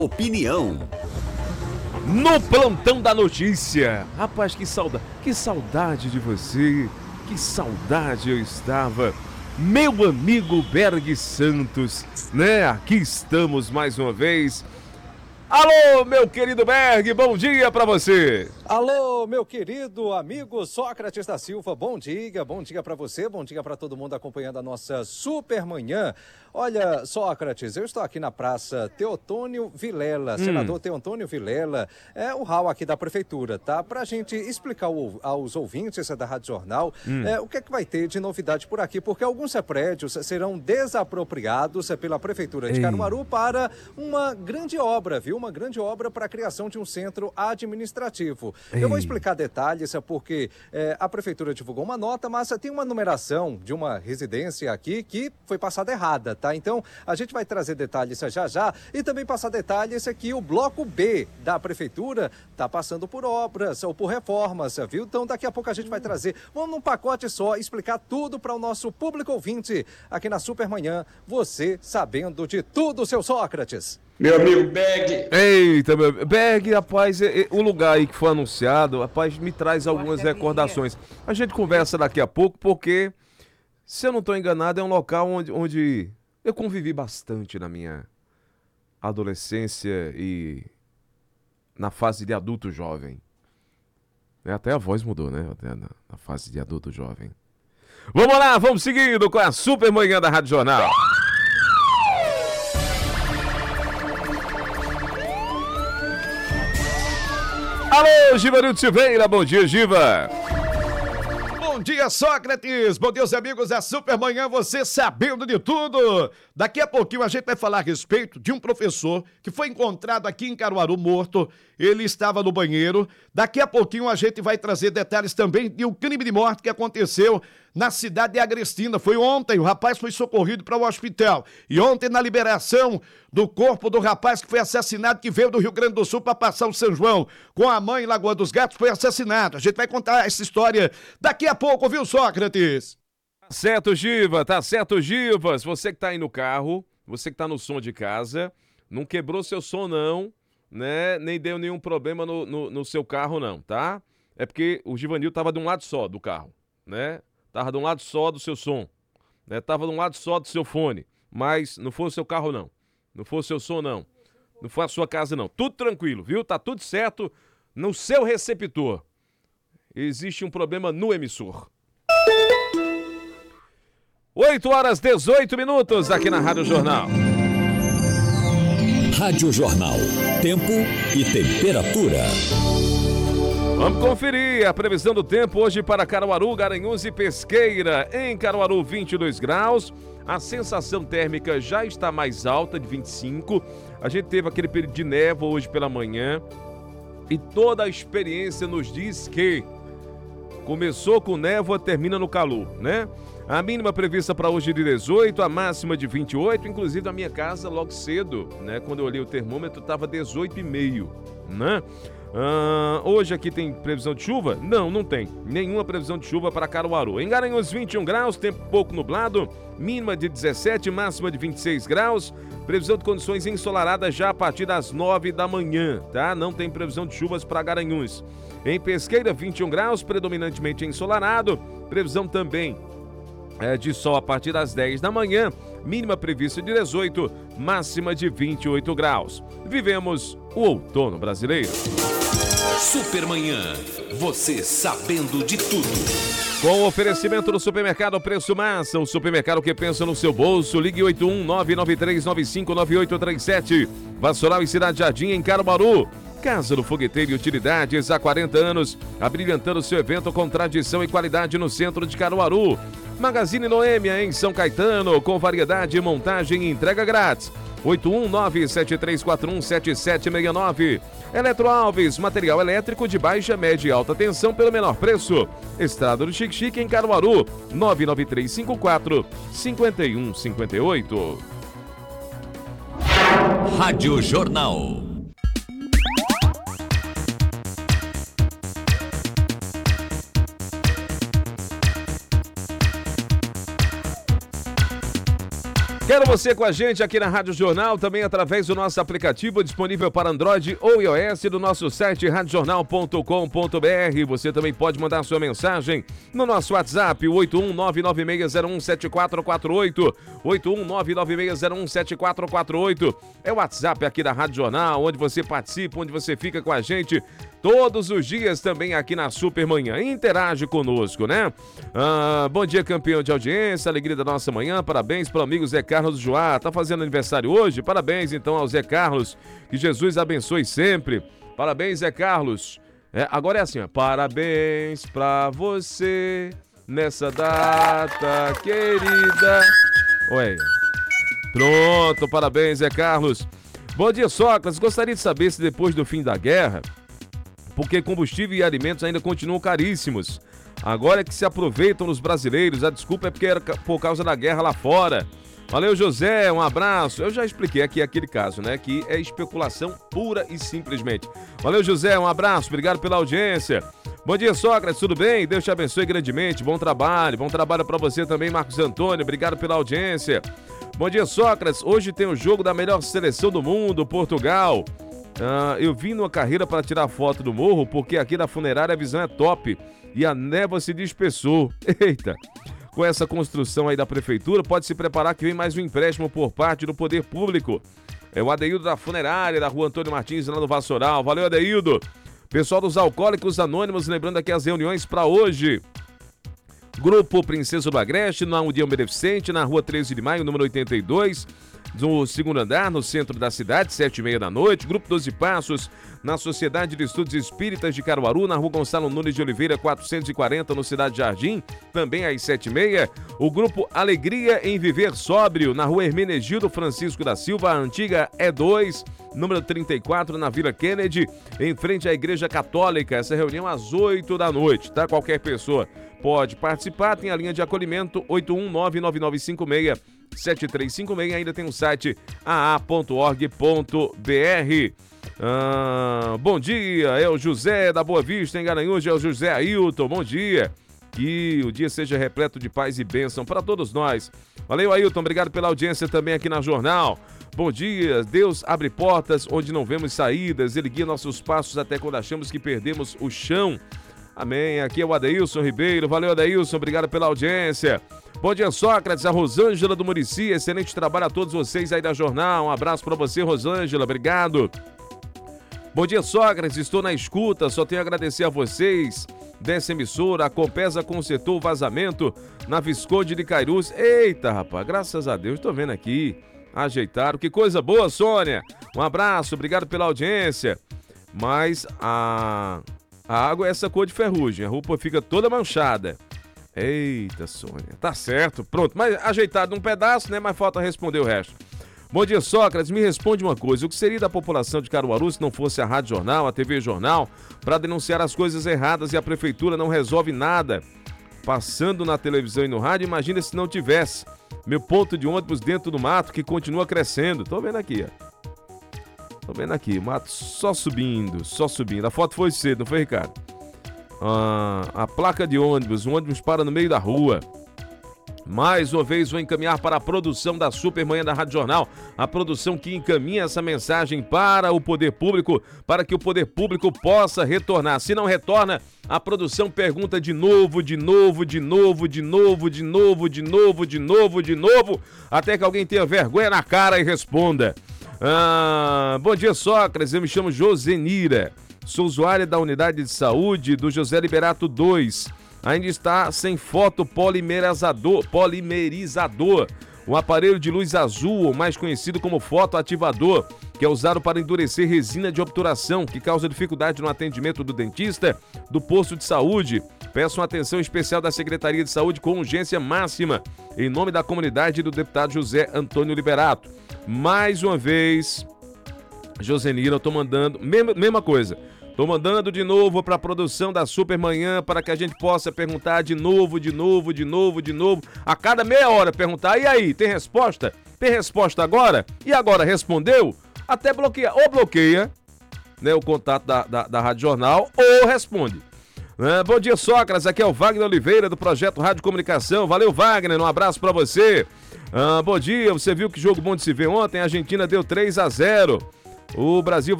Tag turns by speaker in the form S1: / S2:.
S1: Opinião.
S2: No plantão da notícia. Rapaz, que saudade de você. Que saudade eu estava. Meu amigo Berg Santos, né? Aqui estamos mais uma vez. Alô, meu querido Berg, bom dia pra você.
S3: Alô, meu querido amigo Sócrates da Silva, bom dia para você, bom dia para todo mundo acompanhando a nossa super manhã. Olha, Sócrates, eu estou aqui na Praça Teotônio Vilela, senador Teotônio Vilela, é o hall aqui da prefeitura, tá? Pra gente explicar aos ouvintes da Rádio Jornal o que é que vai ter de novidade por aqui, porque alguns prédios serão desapropriados pela prefeitura de Caruaru para uma grande obra, viu? Uma grande obra para a criação de um centro administrativo. Eu vou explicar detalhes, porque a prefeitura divulgou uma nota, mas tem uma numeração de uma residência aqui que foi passada errada, tá? Então, a gente vai trazer detalhes já e também passar detalhes que o bloco B da prefeitura está passando por obras ou por reformas, viu? Então, daqui a pouco a gente vai trazer, vamos num pacote só, explicar tudo para o nosso público ouvinte aqui na Supermanhã, você sabendo de tudo, seu Sócrates.
S4: Meu amigo Berg.
S2: Eita, meu Berg, rapaz, o lugar aí que foi anunciado, rapaz, me traz algumas recordações. A gente conversa daqui a pouco, porque, se eu não estou enganado, é um local onde eu convivi bastante na minha adolescência e na fase de adulto jovem. Até a voz mudou, né? Até na fase de adulto jovem. Vamos lá, vamos seguindo com a Super Manhã da Rádio Jornal. Alô, Givanildo Silveira, bom dia, Giva.
S4: Bom dia, Sócrates. Bom dia, os amigos da Supermanhã, você sabendo de tudo. Daqui a pouquinho a gente vai falar a respeito de um professor que foi encontrado aqui em Caruaru morto. Ele estava no banheiro. Daqui a pouquinho a gente vai trazer detalhes também de um crime de morte que aconteceu na cidade de Agrestina. Foi ontem, o rapaz foi socorrido para o hospital. E ontem, na liberação do corpo do rapaz que foi assassinado, que veio do Rio Grande do Sul para passar o São João com a mãe em Lagoa dos Gatos, foi assassinado. A gente vai contar essa história daqui a pouco, viu, Sócrates?
S2: Tá certo, Givas. Você que tá aí no carro, você que tá no som de casa, não quebrou seu som não, né? Nem deu nenhum problema no seu carro não, tá? É porque o Givanil tava de um lado só do carro, né? Tava de um lado só do seu som, né? Tava de um lado só do seu fone, mas não foi o seu carro não, não foi o seu som não, não foi a sua casa não. Tudo tranquilo, viu? Tá tudo certo no seu receptor. Existe um problema no emissor. 8h18 aqui na Rádio Jornal.
S1: Rádio Jornal. Tempo e temperatura.
S2: Vamos conferir a previsão do tempo hoje para Caruaru, Garanhuns e Pesqueira. Em Caruaru, 22 graus. A sensação térmica já está mais alta, de 25. A gente teve aquele período de névoa hoje pela manhã. E toda a experiência nos diz que começou com névoa, termina no calor, né? A mínima prevista para hoje de 18, a máxima de 28. Inclusive, na minha casa, logo cedo, né? Quando eu olhei o termômetro, estava 18,5, né? Hoje aqui tem previsão de chuva? Não tem. Nenhuma previsão de chuva para Caruaru. Em Garanhuns, 21 graus, tempo pouco nublado, mínima de 17, máxima de 26 graus. Previsão de condições ensolaradas já a partir das 9 da manhã, tá? Não tem previsão de chuvas para Garanhuns. Em Pesqueira, 21 graus, predominantemente ensolarado. Previsão também de sol a partir das 10 da manhã, mínima prevista de 18, máxima de 28 graus. Vivemos o outono brasileiro.
S1: Supermanhã, você sabendo de tudo.
S2: Com o oferecimento do Supermercado Preço Massa, o supermercado que pensa no seu bolso, ligue 81-99395-9837. Vassoural e Cidade Jardim, em Caruaru. Casa do Fogueteiro e Utilidades, há 40 anos, abrilhantando seu evento com tradição e qualidade no centro de Caruaru. Magazine Noêmia, em São Caetano, com variedade, montagem e entrega grátis. 819-7341-7769. Eletro Alves, material elétrico de baixa, média e alta tensão pelo menor preço. Estrada do Xique-Xique, em Caruaru, 99354-5158.
S1: Rádio Jornal.
S2: Quero você com a gente aqui na Rádio Jornal, também através do nosso aplicativo disponível para Android ou iOS do nosso site radiojornal.com.br. Você também pode mandar sua mensagem no nosso WhatsApp, 81996017448, 81996017448. É o WhatsApp aqui da Rádio Jornal, onde você participa, onde você fica com a gente todos os dias também aqui na Supermanhã. Interage conosco, né? Bom dia, campeão de audiência, alegria da nossa manhã, parabéns para o amigo Zé Carlos Joá, tá fazendo aniversário hoje? Parabéns então ao Zé Carlos, que Jesus abençoe sempre. Parabéns, Zé Carlos. Agora é assim, ó. Parabéns pra você nessa data querida. Ué. Pronto, parabéns, Zé Carlos. Bom dia, Sócrates. Gostaria de saber se depois do fim da guerra, porque combustível e alimentos ainda continuam caríssimos. Agora é que se aproveitam os brasileiros. A desculpa é porque era por causa da guerra lá fora. Valeu, José, um abraço. Eu já expliquei aqui aquele caso, né? Que é especulação pura e simplesmente. Valeu, José, um abraço. Obrigado pela audiência. Bom dia, Sócrates, tudo bem? Deus te abençoe grandemente. Bom trabalho para você também, Marcos Antônio. Obrigado pela audiência. Bom dia, Sócrates. Hoje tem o jogo da melhor seleção do mundo, Portugal. Eu vim numa carreira para tirar foto do morro, porque aqui na funerária a visão é top e a névoa se dispersou. Eita! Com essa construção aí da prefeitura, pode se preparar que vem mais um empréstimo por parte do poder público. É o Adeildo da funerária, da rua Antônio Martins, lá no Vassoural. Valeu, Adeildo! Pessoal dos Alcoólicos Anônimos, lembrando aqui as reuniões para hoje. Grupo Princesa do Agreste, na União Beneficente, na rua 13 de maio, número 82, no segundo andar, no centro da cidade, 7h30 da noite. Grupo 12 Passos, na Sociedade de Estudos Espíritas de Caruaru, na rua Gonçalo Nunes de Oliveira, 440, no Cidade Jardim, também às 7h30. O Grupo Alegria em Viver Sóbrio, na rua Hermenegildo Francisco da Silva, a antiga E2, número 34, na Vila Kennedy, em frente à Igreja Católica. Essa reunião às 8 da noite, tá? Qualquer pessoa pode participar, tem a linha de acolhimento 8199956-7356, ainda tem o site aa.org.br. Bom dia, é o José da Boa Vista, em Garanhuns, é o José Ailton, bom dia. Que o dia seja repleto de paz e bênção para todos nós. Valeu, Ailton, obrigado pela audiência também aqui na Jornal. Bom dia, Deus abre portas onde não vemos saídas, Ele guia nossos passos até quando achamos que perdemos o chão. Amém. Aqui é o Adeilson Ribeiro. Valeu, Adeilson. Obrigado pela audiência. Bom dia, Sócrates. A Rosângela do Murici. Excelente trabalho a todos vocês aí da Jornal. Um abraço para você, Rosângela. Obrigado. Bom dia, Sócrates. Estou na escuta. Só tenho a agradecer a vocês dessa emissora. A Compesa consertou o vazamento na Visconde de Cairus. Eita, rapaz. Graças a Deus. Estou vendo aqui. Ajeitaram. Que coisa boa, Sônia. Um abraço. Obrigado pela audiência. Mas a água é essa cor de ferrugem, a roupa fica toda manchada. Eita, Sônia, tá certo, pronto, mas ajeitado num pedaço, né, mas falta responder o resto. Bom dia, Sócrates, me responde uma coisa, o que seria da população de Caruaru se não fosse a Rádio Jornal, a TV Jornal, para denunciar as coisas erradas e a prefeitura não resolve nada? Passando na televisão e no rádio, imagina se não tivesse. Meu ponto de ônibus dentro do mato que continua crescendo, tô vendo aqui, ó. Tô vendo aqui, o mato só subindo, só subindo. A foto foi cedo, não foi, Ricardo? A placa de ônibus, o ônibus para no meio da rua. Mais uma vez vou encaminhar para a produção da Supermanhã da Rádio Jornal, a produção que encaminha essa mensagem para o poder público, para que o poder público possa retornar. Se não retorna, a produção pergunta de novo, até que alguém tenha vergonha na cara e responda. Bom dia, Sócrates, eu me chamo Josenira, sou usuária da unidade de saúde do José Liberato 2, ainda está sem foto polimerizador, um aparelho de luz azul, mais conhecido como fotoativador, que é usado para endurecer resina de obturação, que causa dificuldade no atendimento do dentista do posto de saúde. Peço uma atenção especial da Secretaria de Saúde com urgência máxima, em nome da comunidade do deputado José Antônio Liberato. Mais uma vez, Josenira, eu tô mandando, mesma coisa, tô mandando de novo para a produção da Supermanhã para que a gente possa perguntar de novo, a cada meia hora perguntar, e aí, tem resposta? Tem resposta agora? E agora, respondeu? Até bloqueia, ou bloqueia, né, o contato da Rádio Jornal, ou responde. Bom dia, Sócrates, aqui é o Wagner Oliveira do Projeto Rádio Comunicação. Valeu, Wagner, um abraço para você. Bom dia, você viu que jogo bom de se ver ontem? A Argentina deu 3-0. O Brasil vai